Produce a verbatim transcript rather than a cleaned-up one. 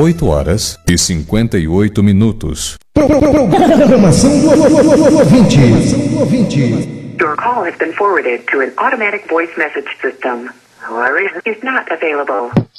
oito horas e cinquenta e oito minutos. Programação do ouvinte. Your call has been forwarded to an automatic voice message system. Is not available.